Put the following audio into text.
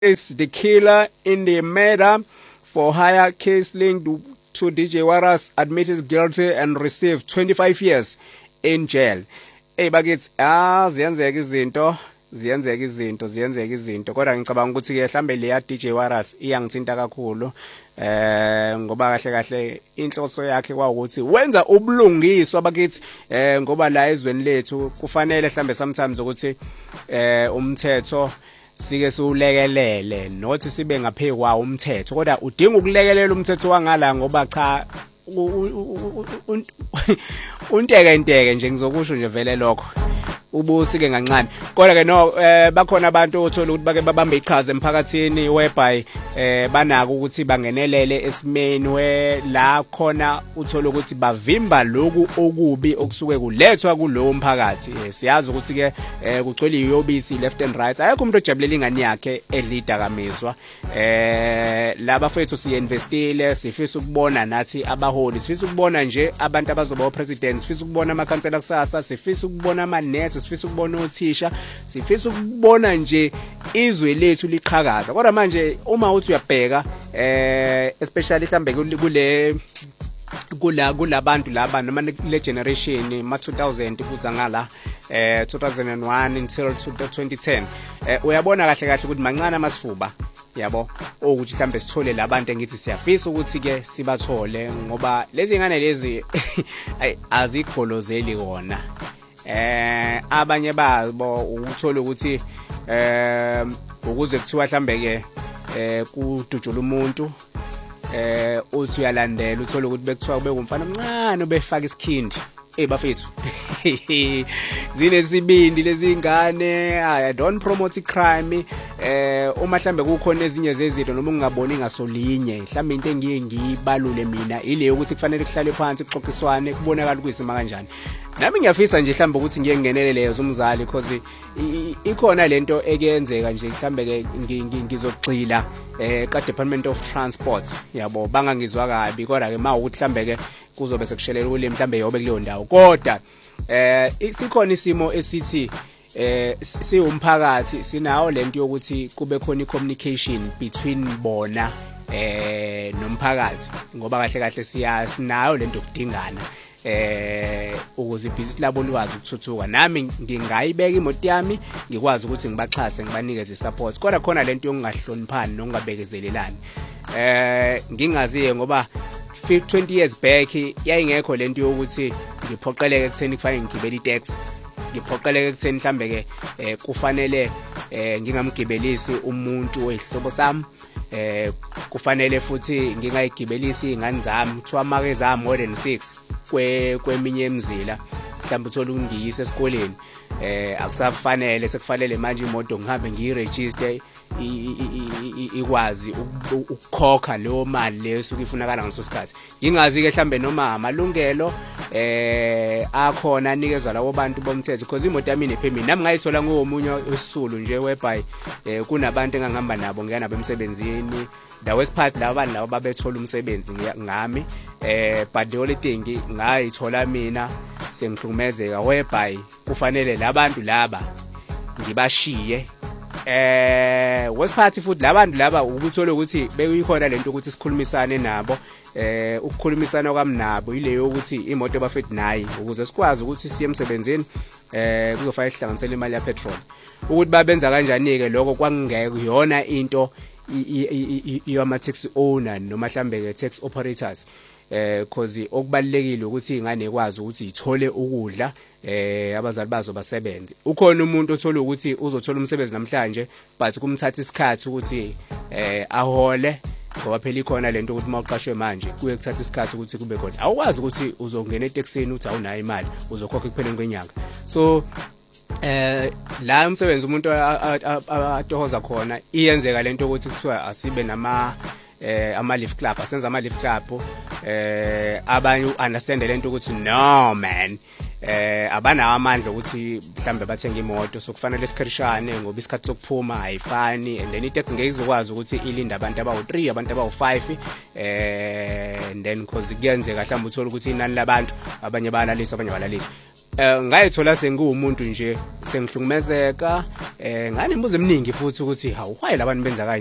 is the killer in the murder for hire case linked to DJ Waras admitted guilty and received 25 years in jail. Hey bakithi ziyenzeka izinto kodwa ngicabanga ukuthi ke mhlambe le ya DJ Waras iyangithinta kakhulu ngoba kahle inhloso yakhe kwawukuthi wenza ubulungiswa bakithi ngoba la ezweni lethu kufanele mhlambe sometimes ukuthi umthetho sike siulekelele nothi sibe ngaphe kwawo umthetho kodwa udinga ukulekelela umthetho wangala ngoba cha unteke nje ngizokusho nje vele lokho ubusike ngancane kodwa ke no bakhona abantu othola ukuthi bake babambe iqhaza emphakathini whereby banako ukuthi bangenelele esimeni la khona uthola ukuthi bavimba lokhu okubi okusuke kulethwa kulowo mphakathi siyazi ukuthi ke kugcwele iyobisi left and right ayekho umuntu ojabulela ingane yakhe edlida kamizwa laba fethu siinvestile sifisa ukubona nathi abaholi sifisa ukubona nje abantu abazoba president sifisa ukubona amakhansela kusasa sifisa ukubona amanesi sifisa ukubona othisha sifisa ukubona nje izwe lethu liqhakaza kodwa manje uma uthi uyabheka especially mhlambe kulabantu laba noma le generation ma 2000 kuza ngala 2001 until 2010 uyabona kahle ukuthi mancane amathuba yabo ukuthi mhlambe sithole labantu engithi siyafisa ukuthi ke sibathole ngoba lezi ngane lezi azikholozeli kona abanye babo ukuthola ukuthi ukuze kuthiwa mhlambe ke kudujula umuntu uthi uyalandela uthola ukuthi bekuthiwa kube umfana omncane obefaka isikhindi bafethu zinesibindi lezi ngane I don't promote crime uma mhlambe kukhona ezinye zezinto noma ungaboni ngasolinye mhlambe into engiye ngibalule mina ile ukuthi kufanele kuhlale phansi kuxoxiswane kubonakala ukuyisima kanjani nami ngiyafisa nje mhlambe ukuthi ngiye ngenelele lezo umzali because ikhona lento ekuyenzeka nje mhlambe ke ngizogxila ka Department of Transport yabo bangangizwa kabi kodwa ke mawukuthi mhlambe ke kuzobe sekushelela ulimi mhlambe yobe kuleyo ndawo kodwa sikhona isimo esithi siwumphakathi sinawo lento yokuthi kube khona icommunication between bona nomphakathi ngoba kahle sinayo lento okudingana ukuze ibhizinisi labo likwazi ukuthuthuka nami ngingayibeka imoto yami ngikwazi ukuthi ngibaxhase ngibanikeze support kodwa khona lento yokungahloniphani nokungabekezelelani ngingaziye ngoba 20 years back yayingekho lento yokuthi ngiphoqeleke ekutheni kufanele ngigibele itaxi ngiphoqeleke ekutheni mhlambe ke kufanele ngingamgibelisi umuntu wehlobo sami kufanele futhi ngingayigibelisi ingane zami kuthiwa make zami more than 6 kweminye emzila mhlawumbe uthola ungiyise esikoleni akusafanele sekufanele manje imoto ngihambe ngiyiregister ikwazi ukukhokha leyo mali leso kufunakala ngaso sikhathi ngingazi ke mhlambe noma amalungelo akhona anikezwa labo bantu bomthetho because imoto yami nepermit nami ngayithola ngomunye usulu nje whereby kunabantu engangihamba nabo ngiya nabo emsebenzini the worst part laba babethola umsebenzi ngami but the only thing ngayithola mina sengihlukumezeka whereby kufanele labantu laba ngibashiye worst part futhi labantu laba ukuthola ukuthi beyikhona lento ukuthi sikhulumisane nabo ukukhulumisana kwami nabo ileyo ukuthi imoto bafethi nayi ukuze sikwazi ukuthi siye emsebenzini kuzofanele sihlanganisele imali ya petrol ukuthi babenza kanjani ke lokho kwangeke yona into yama taxi owner noma mhlambe ke tax operators cause okubalekile ukuthi ingane ikwazi ukuthi ithole ukudla abazali bazo basebenze ukhona umuntu othola ukuthi uzothola umsebenzi namhlanje but kumthatha isikhathi ukuthi ahole ngoba phela ikhona lento ukuthi mawuqashwe manje kuye kuthatha isikhathi ukuthi kube khona awukwazi ukuthi uzongena eTexini uthi awunayo imali uzokhokha ekupheleni kwenyanga so la umsebenzi umuntu atohoza khona iyenzeka lento ukuthi kuthiwa asibe nama ama-lift club asenza ama-lift club abanye understand lento ukuthi no man abanawo amandla ukuthi mhlambe bathenga imoto so kufanele sikhirishane ngoba isikhathi sokuphuma ayifani and then itaxi ngeke izokwazi ukuthi ilinde abantu abawu3 abantu abawu5 and then because kuyenzeka mhlambe uthola ukuthi inani labantu abanye bayalalisa abanye balalisa ngayithola sengiwumuntu nje sengihlukumezeka ngane imibuzo eminingi futhi ukuthi hawu why labantu benza